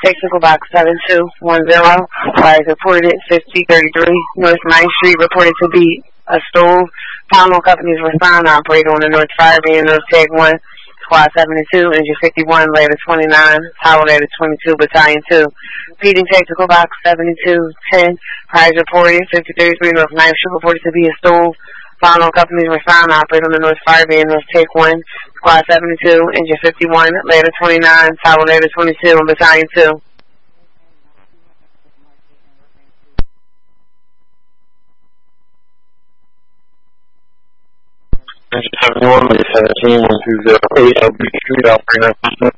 Technical box 7210. Fires reported at 5033 North 9th Street. Reported to be a stove. Poundal companies respond. Operator on the North Fire being North Tech 1. Squad 72, Engine 51, Ladder 29, Tower Ladder 22, Battalion 2. Feeding Technical Box 7210, Fires reported 5033 North 9th Street. Reported to be a stove. Poundal companies respond. Operator on the North Fire being North Tech 1. Squad 72, Engine 51, Ladder 29, Tower Ladder 22, and Battalion 2. Engine 71, 17, 1208, LB Street, operator.